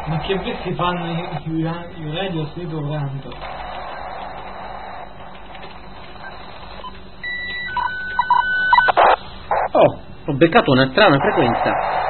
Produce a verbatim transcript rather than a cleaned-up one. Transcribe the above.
Ma che bestie fanno i, i, i radio Streto Granto? Oh, ho beccato una strana frequenza.